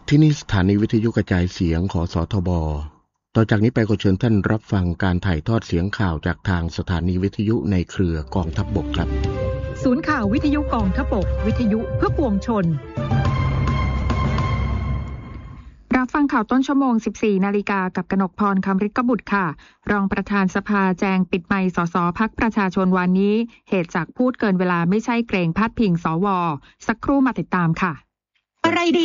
ที่นี่สถานีวิทยุกระจายเสียงของสทบ.ต่อจากนี้ไปขอเชิญท่านรับฟังการถ่ายทอดเสียงข่าวจากทางสถานีวิทยุในเครือกองทัพบกครับศูนย์ข่าววิทยุกองทัพบกวิทยุเพื่อปวงชนรับฟังข่าวต้นชั่วโมง 14 นาฬิกากับกนกพรคำฤทธิ์กบุตรค่ะรองประธานสภาแจงปิดไมค์สสพรรคประชาชนวันนี้เหตุจากพูดเกินเวลาไม่ใช่เกรงพาดพิงสวสักครู่มาติดตามค่ะอะไรดี